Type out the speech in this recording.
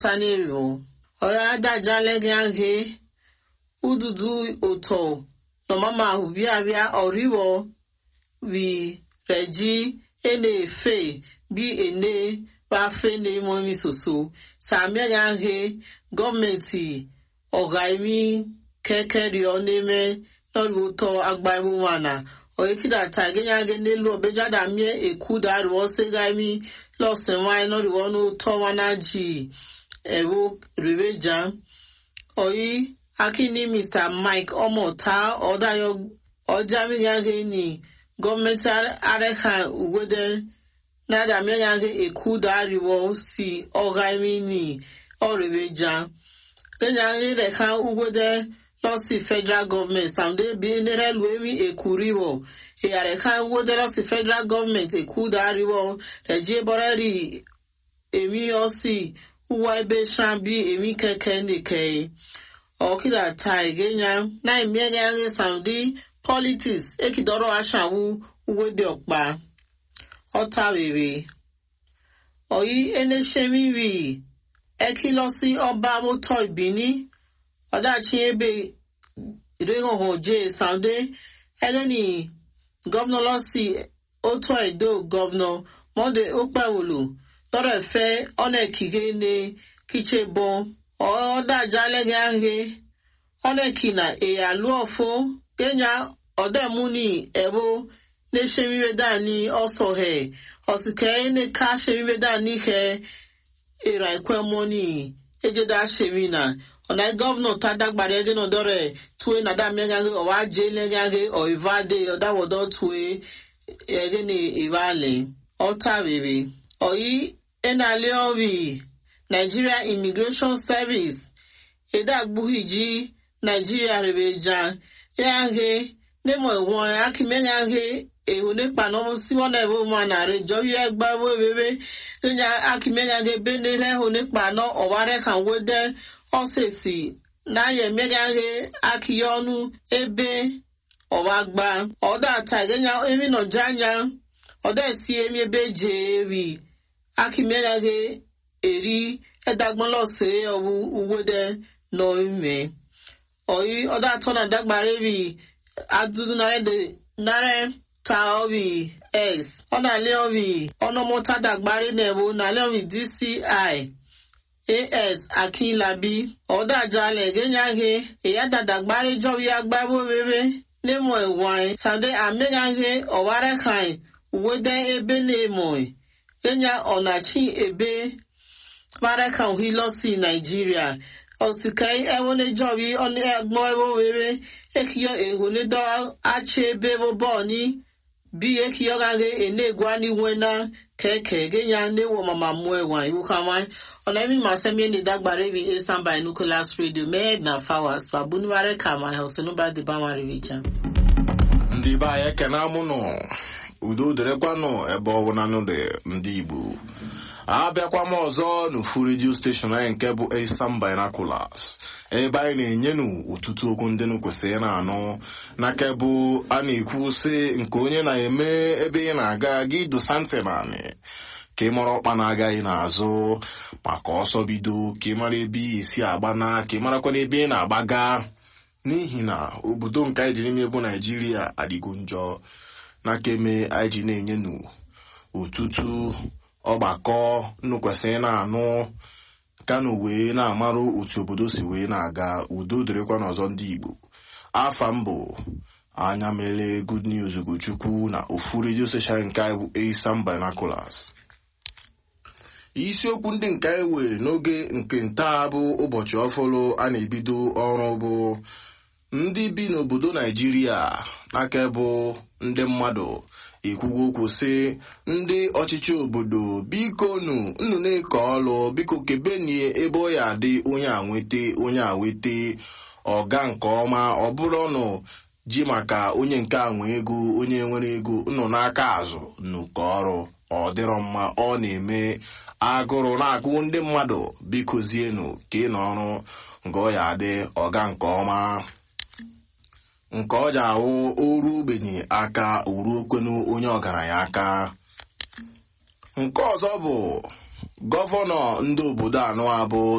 Sanero. Oya dajalege ange. Ududu oto. No mama hubiavia oriwo. Vi reji ene fe. Bi ene. Ba fe ne momi soso. Samia yange. Gọọmenti. Ọgaimi. Kekeri oneme. Nọrụtọ agbaimu wana. Oikida tagenya nelu obejada mie ekuda ruo segami lose wine no ruo no to wana ji ewo reveja oyi akini Mr. Mike Omota odayo ojami yage ni government areka ugwede na da mie yage ekuda ruo si ogami ni o reveja kenya reka ugwede losi federal government someday be nere luemi ekuriwo yare kan wo de losi federal government ekudariwo reje borari emi osi uwa ebe shambi emi keke nike okida taigenya na imienya nge someday politics ekidoro ashawu uwe de okpa otawewe oyi ene shemiwi ekilosi oba moto ibini Odachi ebe ireho je Sunday eleni governor losi oto edo governor monde okpawulu tore fe onekige ne kichebo odaja lege ange onekina aluofo kenya odemuni ebo ne shemiwe dani also he osike ne ka shemiwe dani he era kwemoni ejeda shemina Ona governor tadagbare ege no dore tuwe na da mega o wa jele gage o ivade o da wodo tuwe ege ni ivale ota bebe oyi enale obi Nigeria Immigration Service eda gbuhiji Nigeria rebeja yange nemo won akimega ge ehune pano si won evo mana rejo ye gbawo bebe nya akimega ge benere hone pano o ware kan wede osesi na ye megaghe akiyonu ebe owagba oda tagenya emi no janya oda si emi ebe jewi akimegaghe eri edagbon lo se owu uwede no ime oyi oda tona dagbare bi adudu nare taobi s ona leobi ono mota dagbare nebo na leobi DCI AS Akinlabi Odajale Genyage Eyadadagbari Jowi Agbabo Bebe Nemo Ewan Sade Amegage Owarekai Uwede Ebe Nemoy Kenya Onachi Ebe Barekan Hilosi Nigeria Osikai Ewone Jowi Oni Agmo Bebe Ekio Ehune Do Ache Bebo Boni Bi ekio gage enegwani wena keke genya newo mama mwewa iwukawan onemi masemi ni dagbare bi esan by Nucleus Radio me na fawas babuni bare kama hosenu ba de ba rivicha ndi ba ya kana muno udo derekwano ebe owunanu de ndi Igbo abịakwa m ọzọ n'ofu radio station anyị nke bụ Esan Binoculars ebe anyị na-enyenu ụtụtụ okwu ndị kwesịrị na-anụ n'aka bụ a na-ekwu sị nke onye na-eme ebe ị na-aga gị dosa ntị naanị ka ị mara ọkpa na-agaghị n'azụ maka ọsọ bido ka ị mara ebe isi agbana ka ị marakwa n'ebe ị na-agbaga n'ihi na obodo nke anyị ji n'ime bụ Naijiria adịgo njọ n'aka eme anyị ji na-enyenu ụtụtụ ọgbakọ nnukwesịrị na-anụ kanụ wee na-amarụ otu obodo si wee na-aga udo dịrịkwa n'ọzọ ndị Igbo afa mbụ anya mele Good News Ugochukwu na ofu radio station nke anyị bụ Esan Binoculars. Isiokwu ndị nke anyị wee n'oge nke ntaa bụ ụbọchị ọfụlụ a na-ebido ọrụ bụ ndị bi n'obodo Naijiria n'aka bụ ndị mmadụ ekwugo okwu sị ndị ọchịchị obodo biko unu na-eke ọlụ biko kebenie ebe ọ ya dị onye awete ọga nke ọma ọ bụrụ ọnụ ji maka onye nke a nwe ego onye nwere ego unu n'aka azụ nnukwu ọrụ ọ dịrọ mma ọ na-eme agụrụ na-agụ ndị mmadụ biko zienu ka ị n'ọrụ nke ọ ya dị ọga nke ọma nke ọ ji ahụ oru ogbenye aka uru okwenu onye ọgaranya aka. Nke ọzọ bụ gọvanọ ndị obodo anọ abụ